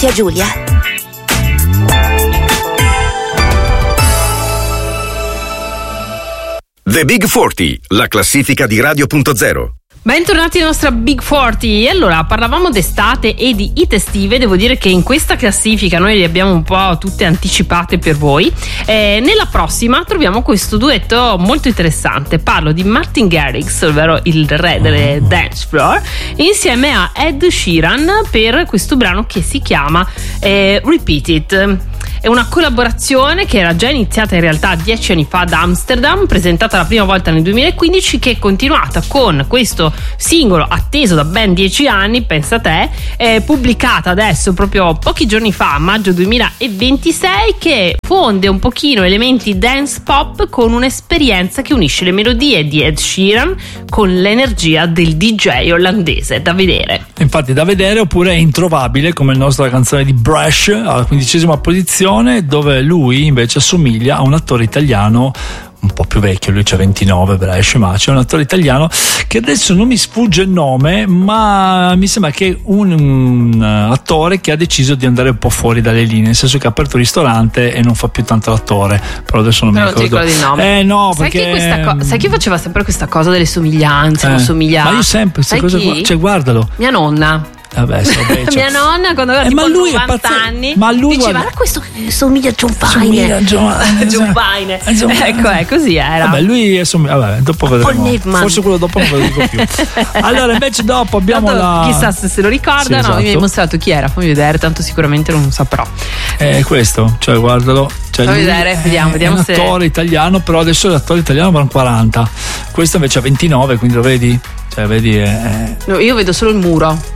Tia Giulia. The Big 40, la classifica di Radio.0. Bentornati alla nostra Big 40. Allora, parlavamo d'estate e di hit estive. Devo dire che in questa classifica noi le abbiamo un po' tutte anticipate per voi. Nella prossima troviamo questo duetto molto interessante. Parlo di Martin Garrix, ovvero il re delle dance floor, insieme a Ed Sheeran per questo brano che si chiama Repeat It. È una collaborazione che era già iniziata in realtà 10 anni fa ad Amsterdam, presentata la prima volta nel 2015, che è continuata con questo singolo atteso da ben 10 anni, pensa te, pubblicata adesso proprio pochi giorni fa, a maggio 2026, che fonde un pochino elementi dance pop con un'esperienza che unisce le melodie di Ed Sheeran con l'energia del DJ olandese. Da vedere. Infatti da vedere, oppure è introvabile come la nostra canzone di Brash alla 15ª posizione, dove lui invece assomiglia a un attore italiano un po' più vecchio, lui c'ha 29, Brash, ma c'è un attore italiano che adesso non mi sfugge il nome, ma mi sembra che un attore che ha deciso di andare un po' fuori dalle linee, nel senso che ha aperto un ristorante e non fa più tanto l'attore, però adesso non mi ricordo. Non ti ricordi il nome? No, sai perché sai chi faceva sempre questa cosa delle somiglianze, non somiglia. Ma io sempre questa cosa qua, cioè guardalo. Mia nonna. Vabbè, mia nonna quando aveva tipo 90 anni ma lui diceva guarda, questo somiglia a John Pine. John Pine. Ecco, così era. Vabbè, lui è vabbè, dopo vedremo. Forse quello dopo non ve lo dico più. Allora invece dopo abbiamo chissà se lo ricordano. Sì, esatto. Mi hai mostrato chi era, fammi vedere, tanto sicuramente non saprò. Questo, cioè guardalo, cioè fammi vedere, vediamo è un se attore italiano, però adesso l'attore italiano va a 40. Questo invece ha 29, quindi lo vedi? Cioè vedi No, io vedo solo il muro.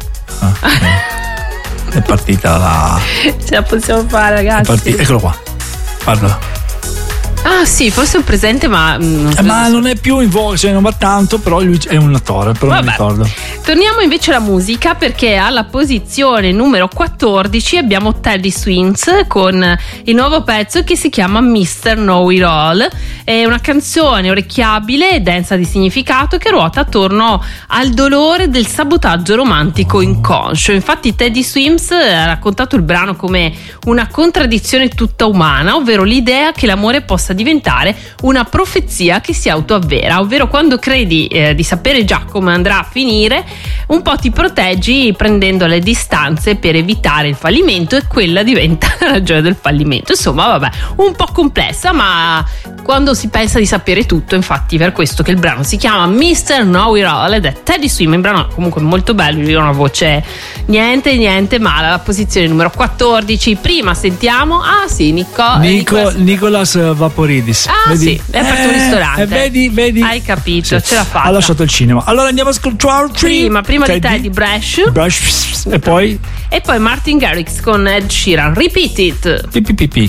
È partita la. Ce la possiamo fare, ragazzi. Eccolo qua, guardalo. Ah sì, forse è un presente, ma non è più in voga, cioè non va tanto, però lui è un attore, però non mi ricordo. Torniamo invece alla musica, perché alla posizione numero 14 abbiamo Teddy Swims con il nuovo pezzo che si chiama Mr. Know It All. È una canzone orecchiabile e densa di significato che ruota attorno al dolore del sabotaggio romantico inconscio. Infatti Teddy Swims ha raccontato il brano come una contraddizione tutta umana, ovvero l'idea che l'amore possa diventare una profezia che si autoavvera, ovvero quando credi di sapere già come andrà a finire, un po' ti proteggi prendendo le distanze per evitare il fallimento, e quella diventa la ragione del fallimento. Insomma, vabbè, un po' complessa, ma quando si pensa di sapere tutto, infatti per questo che il brano si chiama Mr. Know It All ed è Teddy Swims. Il brano comunque molto bello, lui ha una voce niente male. Alla posizione numero 14 prima sentiamo Nicolas Vaporidis. Vedi? Sì, è aperto un ristorante. Vedi? Hai capito, sì. Ce l'ha fatta. Ha lasciato il cinema. Allora andiamo a ascoltare prima di Teddy Brash e poi Martin Garrix con Ed Sheeran, Repeat It.